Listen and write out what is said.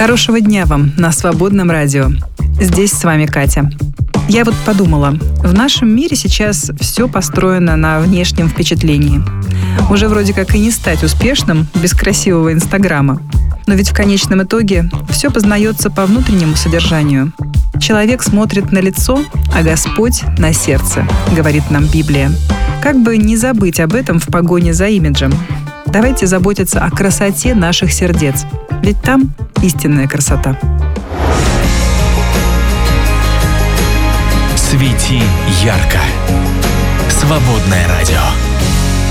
Хорошего дня вам на Свободном радио. Здесь с вами Катя. Я вот подумала, в нашем мире сейчас все построено на внешнем впечатлении. Уже вроде как и не стать успешным без красивого Инстаграма. Но ведь в конечном итоге все познается по внутреннему содержанию. Человек смотрит на лицо, а Господь — на сердце, говорит нам Библия. Как бы не забыть об этом в погоне за имиджем. Давайте заботиться о красоте наших сердец, ведь там истинная красота. Свети ярко. Свободное радио.